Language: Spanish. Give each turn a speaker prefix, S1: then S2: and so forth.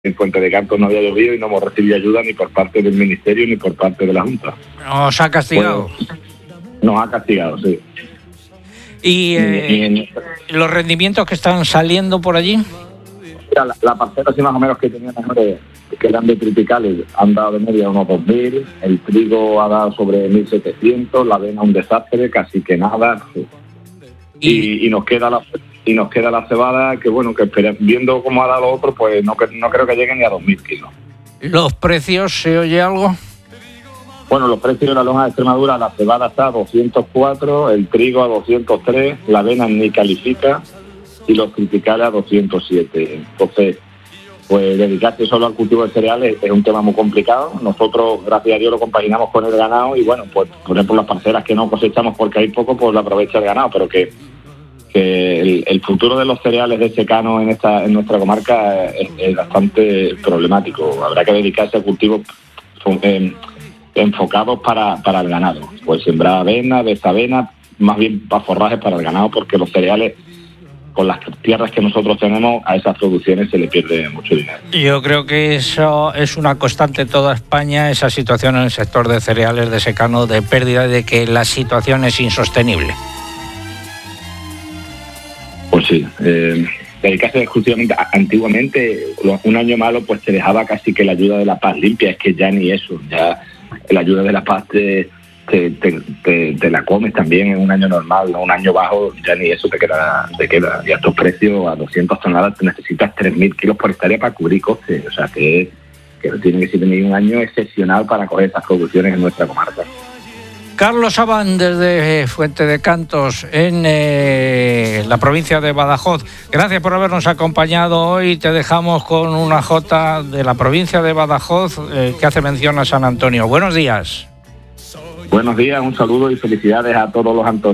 S1: En Fuente de Cantos no había llovido y no hemos recibido ayuda ni por parte del Ministerio ni por parte de la Junta.
S2: ¿Os ha castigado?
S1: Pues, nos ha castigado, sí.
S2: ¿Y los rendimientos que están saliendo por allí?
S1: La parcela, así más o menos, que tenían mejores, que eran de tropicales, han dado de media unos 2.000, el trigo ha dado sobre 1.700, la avena un desastre, casi que nada. Sí. Y nos queda la cebada, que bueno, que viendo cómo ha dado lo otro, pues no creo que lleguen ni a 2.000 kilos.
S2: ¿Los precios, se oye algo?
S1: Bueno, los precios de la lonja de Extremadura, la cebada está a 204, el trigo a 203, la avena ni califica y los tropicales a 207. Entonces, pues dedicarse solo al cultivo de cereales es un tema muy complicado. Nosotros, gracias a Dios, lo compaginamos con el ganado y bueno, pues por ejemplo las parcelas que no cosechamos porque hay poco, pues lo aprovecha el ganado, pero que el futuro de los cereales de secano en nuestra comarca es bastante problemático. Habrá que dedicarse a cultivos enfocados para el ganado, pues sembrar avena, desavena, más bien para forrajes para el ganado, porque los cereales, con las tierras que nosotros tenemos, a esas producciones se le pierde mucho dinero.
S2: Yo creo que eso es una constante en toda España, esa situación en el sector de cereales de secano, de pérdida, de que la situación es insostenible.
S1: Pues sí, dedicarse exclusivamente, antiguamente, un año malo, pues se dejaba casi que la ayuda de la paz limpia, es que ya ni eso, ya la ayuda de la paz te la comes también en un año normal, ¿no? Un año bajo, ya ni eso te queda. Y a estos precios, a 200 toneladas, te necesitas 3.000 kilos por hectárea para cubrir costes, o sea que tiene que ser un año excepcional para coger estas producciones en nuestra comarca.
S2: Carlos Abán, desde Fuente de Cantos, en la provincia de Badajoz. Gracias por habernos acompañado hoy. Te dejamos con una jota de la provincia de Badajoz que hace mención a San Antonio. Buenos días.
S1: Buenos días, un saludo y felicidades a todos los Antonios.